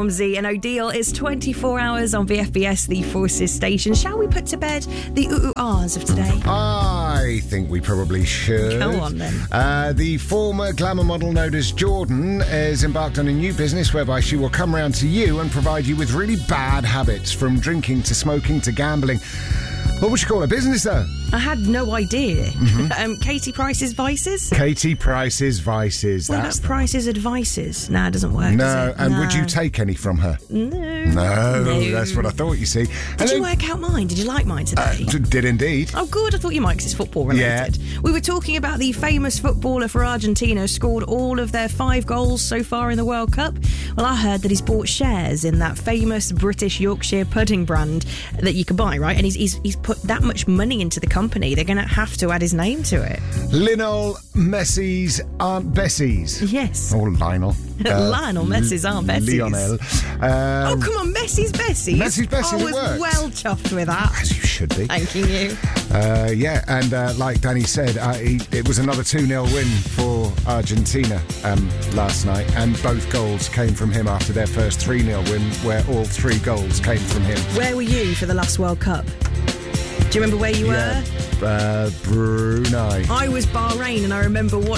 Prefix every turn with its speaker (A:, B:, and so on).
A: Stormzy and Odile. It's 24 hours on VFBS, the Forces station. Shall we put to bed the ooh-ahs of today?
B: I think we probably should.
A: Go on, then.
B: The former glamour model known as Jordan is embarked on a new business whereby she will come round to you and provide you with really bad habits, from drinking to smoking to gambling. What would you call a business, though?
A: I had no idea. Katie Price's Vices?
B: Katie Price's Vices.
A: What about Price's Advices? Nah, it doesn't work,
B: No,
A: does it?
B: and would you take any from her? No, that's what I thought, you see.
A: Did you work out mine? Did you like mine today?
B: Did indeed.
A: Oh, good. I thought you might, because it's football related.
B: Yeah.
A: We were talking about the famous footballer for Argentina, scored all of their 5 goals so far in the World Cup. Well, I heard that he's bought shares in that famous British Yorkshire pudding brand that you can buy, right? And he's put that much money into the company, they're going to have to add his name to it.
B: Lionel Messi's Aunt Bessie's.
A: Yes.
B: Or Lionel.
A: Lionel Messi's Aunt Bessie's.
B: Lionel.
A: Oh, come on, Messi's Bessie's.
B: Messi's Bessie's,
A: I was well chuffed with that.
B: As you should be.
A: Thanking you.
B: Yeah, and like Danny said, it was another 2-0 win for Argentina last night, and both goals came from him after their first 3-0 win, where all 3 goals came from him.
A: Where were you for the last World Cup? Do you remember where you were?
B: Brunei.
A: I was Bahrain, and I remember